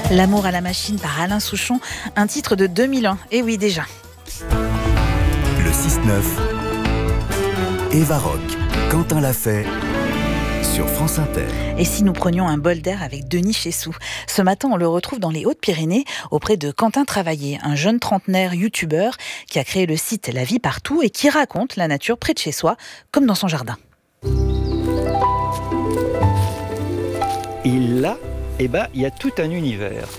L'amour à la machine par Alain Souchon, un titre de 2001. Et oui, déjà. Le 6-9, Eva Rock, Quentin l'a fait sur France Inter. Et si nous prenions un bol d'air avec Denis Chessou? Ce matin, on le retrouve dans les Hautes-Pyrénées auprès de Quentin Travaillé, un jeune trentenaire youtubeur qui a créé le site La Vie Partout et qui raconte la nature près de chez soi, comme dans son jardin. Et là, il y a tout un univers.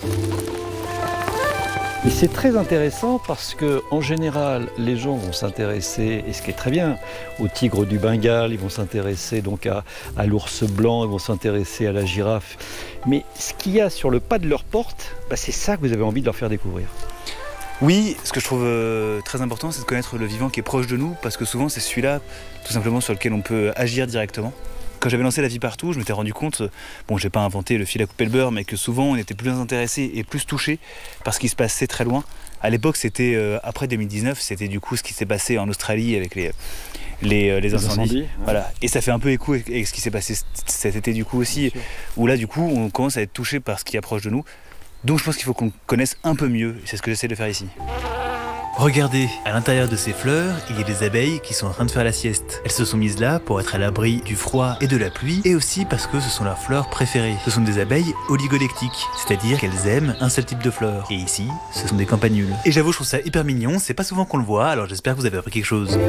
Et c'est très intéressant parce que, en général, les gens vont s'intéresser, et ce qui est très bien, au tigre du Bengale, ils vont s'intéresser donc à l'ours blanc, ils vont s'intéresser à la girafe. Mais ce qu'il y a sur le pas de leur porte, c'est ça que vous avez envie de leur faire découvrir. Oui, ce que je trouve très important, c'est de connaître le vivant qui est proche de nous, parce que souvent c'est celui-là, tout simplement, sur lequel on peut agir directement. Quand j'avais lancé La Vie Partout, je m'étais rendu compte, j'ai pas inventé le fil à couper le beurre, mais que souvent on était plus intéressé et plus touché par ce qui se passait très loin. À l'époque, c'était après 2019, c'était du coup ce qui s'est passé en Australie avec les incendies. Voilà. Et ça fait un peu écho avec ce qui s'est passé cet été du coup aussi, où là du coup on commence à être touché par ce qui approche de nous. Donc je pense qu'il faut qu'on connaisse un peu mieux, et c'est ce que j'essaie de faire ici. Regardez, à l'intérieur de ces fleurs, il y a des abeilles qui sont en train de faire la sieste. Elles se sont mises là pour être à l'abri du froid et de la pluie, et aussi parce que ce sont leurs fleurs préférées. Ce sont des abeilles oligolectiques, c'est-à-dire qu'elles aiment un seul type de fleurs. Et ici, ce sont des campanules. Et j'avoue, je trouve ça hyper mignon, c'est pas souvent qu'on le voit, alors j'espère que vous avez appris quelque chose.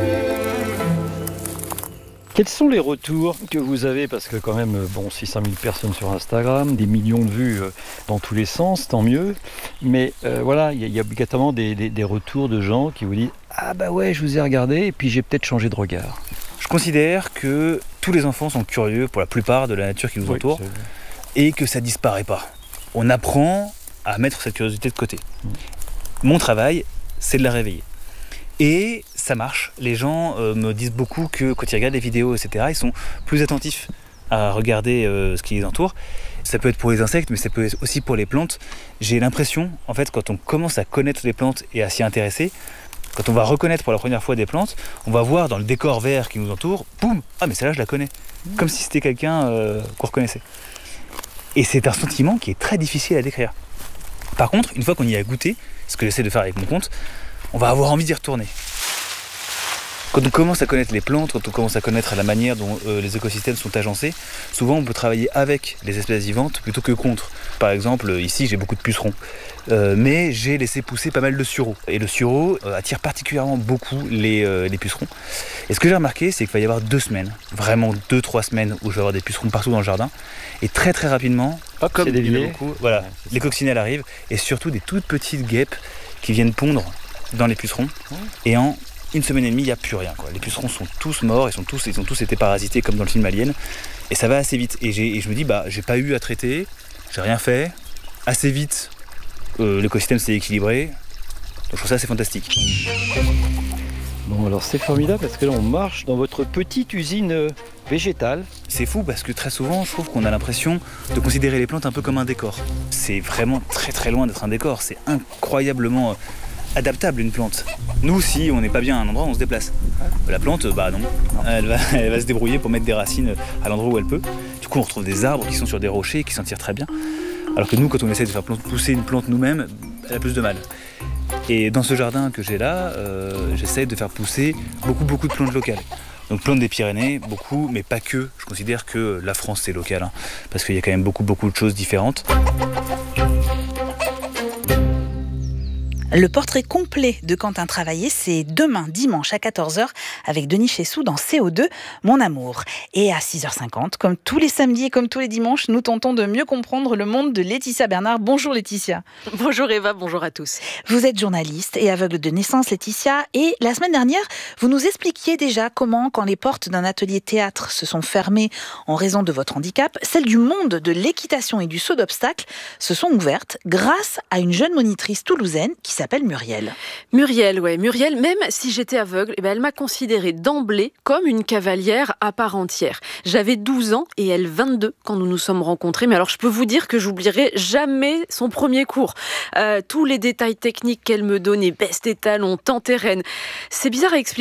Quels sont les retours que vous avez? Parce que quand même, 600 000 personnes sur Instagram, des millions de vues dans tous les sens, tant mieux. Mais voilà, il y a obligatoirement des retours de gens qui vous disent « Ah bah ouais, je vous ai regardé et puis j'ai peut-être changé de regard ». Je considère que tous les enfants sont curieux pour la plupart de la nature qui nous entoure, et que ça disparaît pas. On apprend à mettre cette curiosité de côté. Mon travail, c'est de la réveiller. Et ça marche. Les gens me disent beaucoup que quand ils regardent les vidéos, etc., ils sont plus attentifs à regarder ce qui les entoure. Ça peut être pour les insectes, mais ça peut être aussi pour les plantes. J'ai l'impression, en fait, quand on commence à connaître les plantes et à s'y intéresser, quand on va reconnaître pour la première fois des plantes, on va voir dans le décor vert qui nous entoure, boum, ah mais celle-là je la connais. Comme si c'était quelqu'un qu'on reconnaissait. Et c'est un sentiment qui est très difficile à décrire. Par contre, une fois qu'on y a goûté, ce que j'essaie de faire avec mon compte, on va avoir envie d'y retourner. Quand on commence à connaître les plantes, quand on commence à connaître la manière dont les écosystèmes sont agencés, souvent on peut travailler avec les espèces vivantes plutôt que contre. Par exemple, ici j'ai beaucoup de pucerons, mais j'ai laissé pousser pas mal de sureaux. Et le sureau attire particulièrement beaucoup les pucerons. Et ce que j'ai remarqué, c'est qu'il va y avoir 2 semaines, vraiment 2-3 semaines où je vais avoir des pucerons partout dans le jardin. Et très très rapidement, comme il y en a beaucoup, voilà, les coccinelles arrivent, et surtout des toutes petites guêpes qui viennent pondre dans les pucerons, et en 1 semaine et demie, il n'y a plus rien, quoi. Les pucerons sont tous morts, ils ont tous été parasités comme dans le film Alien, et ça va assez vite. Et je me dis, j'ai pas eu à traiter, j'ai rien fait, assez vite, l'écosystème s'est équilibré, donc je trouve ça assez fantastique. Bon, alors c'est formidable parce que là on marche dans votre petite usine végétale. C'est fou parce que très souvent, je trouve qu'on a l'impression de considérer les plantes un peu comme un décor. C'est vraiment très très loin d'être un décor, c'est incroyablement adaptable une plante. Nous, si on n'est pas bien à un endroit, on se déplace. La plante, non. Elle va se débrouiller pour mettre des racines à l'endroit où elle peut. Du coup, on retrouve des arbres qui sont sur des rochers et qui s'en tirent très bien. Alors que nous, quand on essaie de faire pousser une plante nous-mêmes, elle a plus de mal. Et dans ce jardin que j'ai là, j'essaie de faire pousser beaucoup de plantes locales. Donc plantes des Pyrénées, beaucoup, mais pas que. Je considère que la France, c'est local, parce qu'il y a quand même beaucoup de choses différentes. Le portrait complet de Quentin Travaillé, c'est demain, dimanche à 14h, avec Denis Chessou dans CO2, Mon Amour. Et à 6h50, comme tous les samedis et comme tous les dimanches, nous tentons de mieux comprendre le monde de Laetitia Bernard. Bonjour Laetitia. Bonjour Eva, bonjour à tous. Vous êtes journaliste et aveugle de naissance, Laetitia. Et la semaine dernière, vous nous expliquiez déjà comment, quand les portes d'un atelier théâtre se sont fermées en raison de votre handicap, celles du monde de l'équitation et du saut d'obstacles se sont ouvertes grâce à une jeune monitrice toulousaine qui s'appelle Muriel. Muriel, même si j'étais aveugle, elle m'a considérée d'emblée comme une cavalière à part entière. J'avais 12 ans et elle 22 quand nous nous sommes rencontrés. Mais alors, je peux vous dire que j'oublierai jamais son premier cours. Tous les détails techniques qu'elle me donnait, baisse tes talons, tends tes rênes. C'est bizarre à expliquer, mais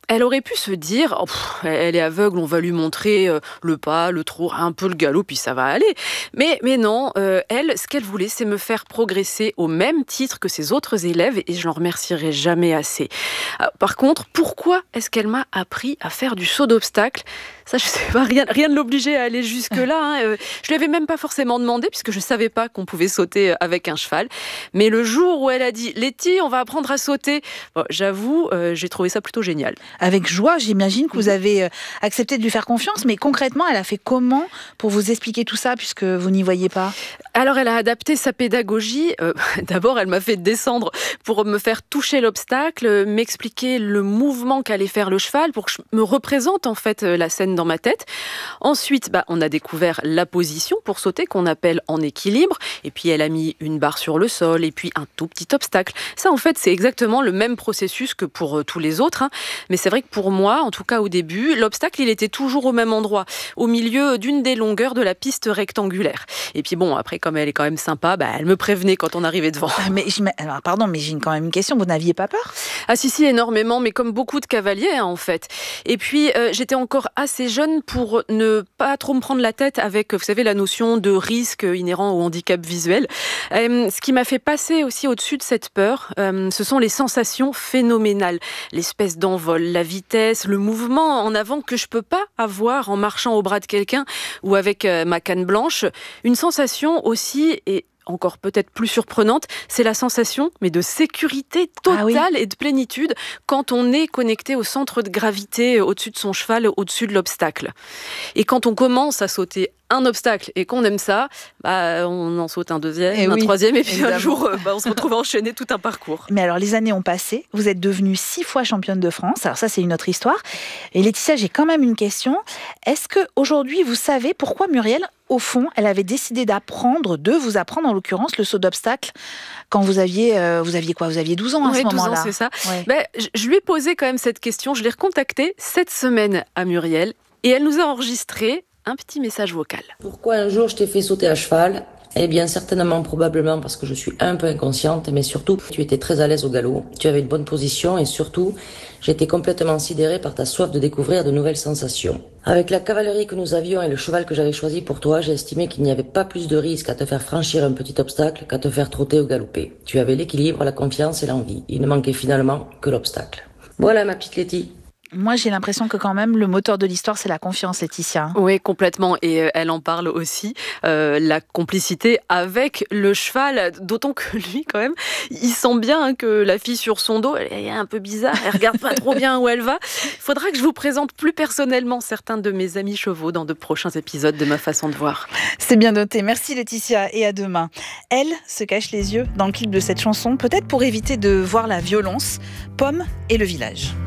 Elle aurait pu se dire, elle est aveugle, on va lui montrer le pas, le trot, un peu le galop, puis ça va aller. Mais non, elle, ce qu'elle voulait, c'est me faire progresser au même titre que ses autres élèves, et je l'en remercierai jamais assez. Par contre, pourquoi est-ce qu'elle m'a appris à faire du saut d'obstacle ? Ça, je sais pas, rien ne l'obligeait à aller jusque-là. Je lui avais même pas forcément demandé, puisque je savais pas qu'on pouvait sauter avec un cheval. Mais le jour où elle a dit « Letty, on va apprendre à sauter », j'avoue, j'ai trouvé ça plutôt génial. Avec joie, j'imagine que vous avez accepté de lui faire confiance, mais concrètement, elle a fait comment pour vous expliquer tout ça, puisque vous n'y voyez pas ? Alors, elle a adapté sa pédagogie. D'abord, elle m'a fait descendre pour me faire toucher l'obstacle, m'expliquer le mouvement qu'allait faire le cheval, pour que je me représente en fait la scène dans ma tête. Ensuite, on a découvert la position pour sauter, qu'on appelle en équilibre. Et puis, elle a mis une barre sur le sol et puis un tout petit obstacle. Ça, en fait, c'est exactement le même processus que pour tous les autres. Mais c'est vrai que pour moi, en tout cas au début, l'obstacle, il était toujours au même endroit, au milieu d'une des longueurs de la piste rectangulaire. Et puis après, comme elle est quand même sympa, elle me prévenait quand on arrivait devant. Mais j'ai quand même une question, vous n'aviez pas peur ? Ah si, énormément, mais comme beaucoup de cavaliers, en fait. Et puis, j'étais encore assez jeune pour ne pas trop me prendre la tête avec, vous savez, la notion de risque inhérent au handicap visuel. Ce qui m'a fait passer aussi au-dessus de cette peur, ce sont les sensations phénoménales. L'espèce d'envol, la vitesse, le mouvement en avant que je peux pas avoir en marchant au bras de quelqu'un ou avec ma canne blanche. Une sensation aussi, et encore peut-être plus surprenante, c'est la sensation de sécurité totale et de plénitude quand on est connecté au centre de gravité au-dessus de son cheval, au-dessus de l'obstacle. Et quand on commence à sauter un obstacle et qu'on aime ça, on en saute un deuxième, un troisième, et puis évidemment. Un jour, on se retrouve à enchaîner tout un parcours. Mais alors, les années ont passé, vous êtes devenue 6 fois championne de France, alors ça, c'est une autre histoire. Et Laetitia, j'ai quand même une question. Est-ce qu'aujourd'hui, vous savez pourquoi Muriel, au fond, elle avait décidé de vous apprendre, en l'occurrence, le saut d'obstacle, quand vous aviez quoi ? Vous aviez 12 ans à ce moment-là. 12 ans, c'est ça. Ouais. Je lui ai posé quand même cette question, je l'ai recontactée cette semaine à Muriel, et elle nous a enregistré un petit message vocal. Pourquoi un jour je t'ai fait sauter à cheval ? Eh bien, certainement, probablement parce que je suis un peu inconsciente, mais surtout, tu étais très à l'aise au galop, tu avais une bonne position et surtout, j'étais complètement sidérée par ta soif de découvrir de nouvelles sensations. Avec la cavalerie que nous avions et le cheval que j'avais choisi pour toi, j'ai estimé qu'il n'y avait pas plus de risque à te faire franchir un petit obstacle qu'à te faire trotter ou galoper. Tu avais l'équilibre, la confiance et l'envie. Il ne manquait finalement que l'obstacle. Voilà ma petite Letty. Moi, j'ai l'impression que quand même, le moteur de l'histoire, c'est la confiance, Laetitia. Oui, complètement. Et elle en parle aussi, la complicité avec le cheval. D'autant que lui, quand même, il sent bien que la fille sur son dos, elle est un peu bizarre. Elle regarde pas trop bien où elle va. Il faudra que je vous présente plus personnellement certains de mes amis chevaux dans de prochains épisodes de Ma façon de voir. C'est bien noté. Merci Laetitia et à demain. Elle se cache les yeux dans le clip de cette chanson, peut-être pour éviter de voir la violence. Pomme et le village.